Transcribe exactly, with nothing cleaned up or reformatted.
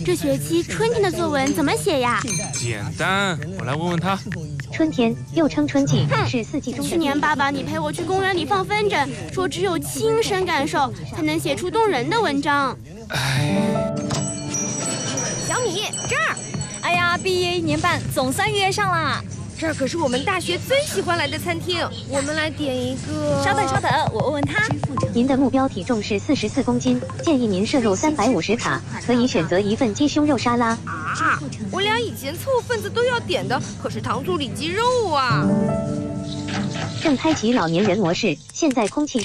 这学期春天的作文怎么写呀？ 简单，我来问问他。 春天又称春季，是四季中的。 去年爸爸你陪我去公园里放风筝，说只有亲身感受才能写出动人的文章。 哎， 小米这儿，哎呀，毕业一年半，总算约上啦。这儿可是我们大学最喜欢来的餐厅，我们来点一个。稍等稍等，我问问他。 您的目标体重是四十四公斤，建议您摄入三百五十卡，可以选择一份鸡胸肉沙拉。 啊，我俩以前凑份子都要点的，可是糖醋里脊肉啊。 正开启老年人模式，现在空气。